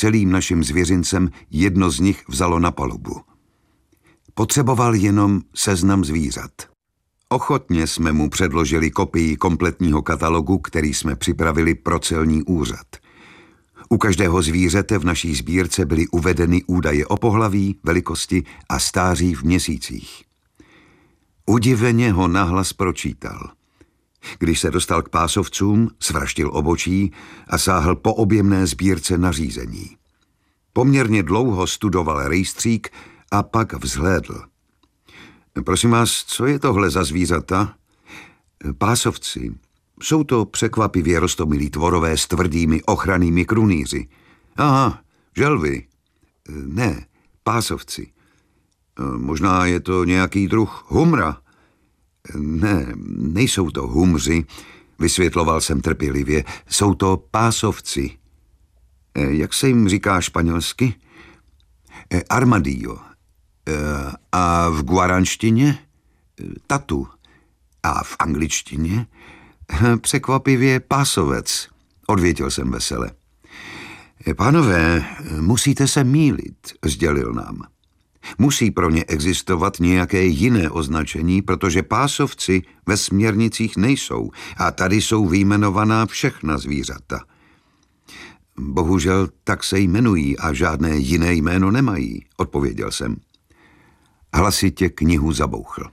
celým naším zvěřincem jedno z nich vzalo na palubu. Potřeboval jenom seznam zvířat. Ochotně jsme mu předložili kopii kompletního katalogu, který jsme připravili pro celní úřad. U každého zvířete v naší sbírce byly uvedeny údaje o pohlaví, velikosti a stáří v měsících. Udiveně ho nahlas pročítal. Když se dostal k pásovcům, svraštil obočí a sáhl po objemné sbírce nařízení. Poměrně dlouho studoval rejstřík a pak vzhlédl. Prosím vás, co je tohle za zvířata? Pásovci. Jsou to překvapivě roztomilí tvorové s tvrdými ochrannými krunýři. Aha, želvy. Ne, pásovci. Možná je to nějaký druh humra. Ne, nejsou to humři, vysvětloval jsem trpělivě. Jsou to pásovci. Jak se jim říká španělsky? Armadillo. A v guaranštině? Tatu. A v angličtině? Překvapivě pásovec, odvětil jsem vesele. Pánové, musíte se mýlit, sdělil nám. Musí pro ně existovat nějaké jiné označení, protože pásovci ve směrnicích nejsou a tady jsou vyjmenovaná všechna zvířata. Bohužel tak se jmenují a žádné jiné jméno nemají, odpověděl jsem. Hlasitě knihu zabouchl.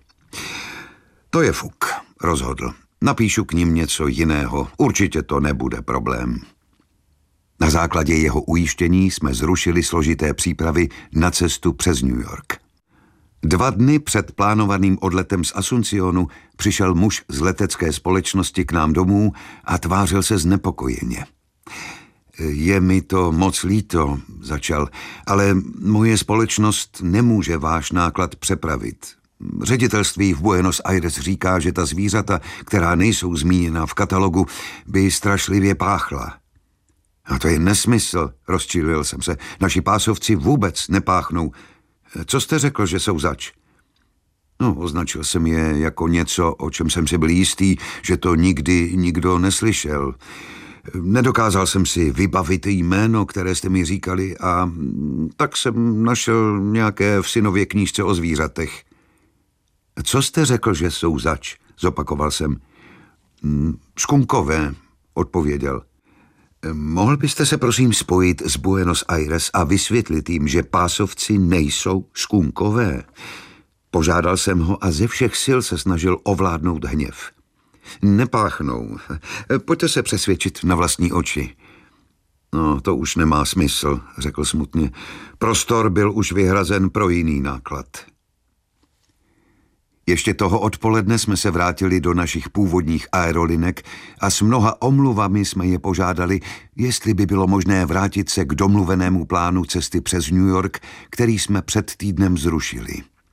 To je fuk, rozhodl. Napíšu k nim něco jiného, určitě to nebude problém. Na základě jeho ujištění jsme zrušili složité přípravy na cestu přes New York. 2 dny před plánovaným odletem z Asuncionu přišel muž z letecké společnosti k nám domů a tvářil se znepokojeně. Je mi to moc líto, začal, ale moje společnost nemůže váš náklad přepravit. Ředitelství v Buenos Aires říká, že ta zvířata, která nejsou zmíněna v katalogu, by strašlivě páchla. A to je nesmysl, rozčílil jsem se. Naši pásovci vůbec nepáchnou. Co jste řekl, že jsou zač? No, označil jsem je jako něco, o čem jsem si byl jistý, že to nikdy nikdo neslyšel. Nedokázal jsem si vybavit jméno, které jste mi říkali, a tak jsem našel nějaké v synově knížce o zvířatech. Co jste řekl, že jsou zač? Zopakoval jsem. Skunkové, odpověděl. Mohl byste se prosím spojit s Buenos Aires a vysvětlit jim, že pásovci nejsou skunkové? Požádal jsem ho a ze všech sil se snažil ovládnout hněv. Nepáchnou. Pojďte se přesvědčit na vlastní oči. No, to už nemá smysl, řekl smutně. Prostor byl už vyhrazen pro jiný náklad. Ještě toho odpoledne jsme se vrátili do našich původních aerolinek a s mnoha omluvami jsme je požádali, jestli by bylo možné vrátit se k domluvenému plánu cesty přes New York, který jsme před týdnem zrušili.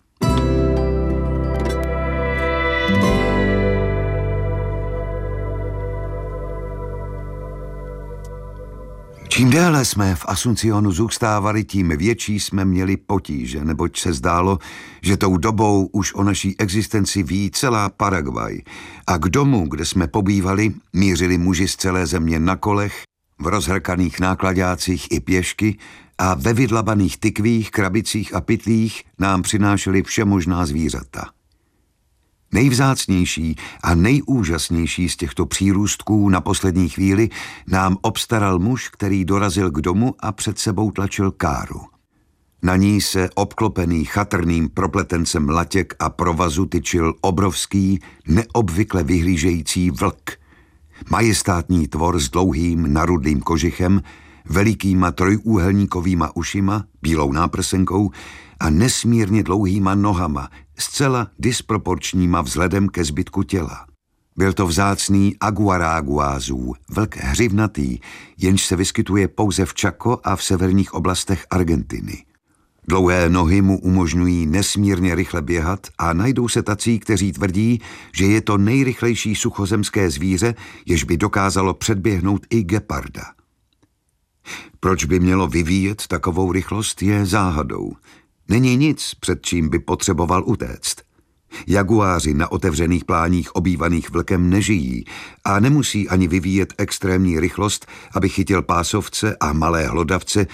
Čím déle jsme v Asuncionu zůstávali, tím větší jsme měli potíže, neboť se zdálo, že tou dobou už o naší existenci ví celá Paraguay a k domu, kde jsme pobývali, mířili muži z celé země na kolech, v rozhrkaných nákladácích i pěšky a ve vydlabaných tykvích, krabicích a pytlích nám přinášeli všemožná zvířata. Nejvzácnější a nejúžasnější z těchto přírůstků na poslední chvíli nám obstaral muž, který dorazil k domu a před sebou tlačil káru. Na ní se obklopený chatrným propletencem latěk a provazu tyčil obrovský, neobvykle vyhlížející vlk. Majestátní tvor s dlouhým narudlým kožichem, velikýma trojúhelníkovýma ušima, bílou náprsenkou a nesmírně dlouhýma nohama, zcela disproporčníma vzhledem ke zbytku těla. Byl to vzácný aguaráguázů, vlk hřivnatý, jenž se vyskytuje pouze v Chaco a v severních oblastech Argentiny. Dlouhé nohy mu umožňují nesmírně rychle běhat a najdou se tací, kteří tvrdí, že je to nejrychlejší suchozemské zvíře, jež by dokázalo předběhnout i geparda. Proč by mělo vyvíjet takovou rychlost, je záhadou. Není nic, před čím by potřeboval utéct. Jaguáři na otevřených pláních obývaných vlkem nežijí a nemusí ani vyvíjet extrémní rychlost, aby chytil pásovce a malé hlodavce,